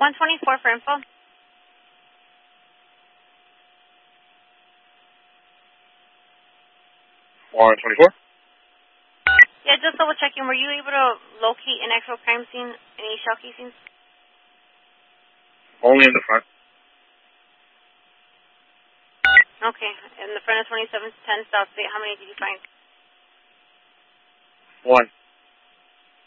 124 for info. 124? Yeah, just double checking. Were you able to locate an actual crime scene, any shell casings? Only in the front. Okay. In the front of 2710 South State, how many did you find? 1.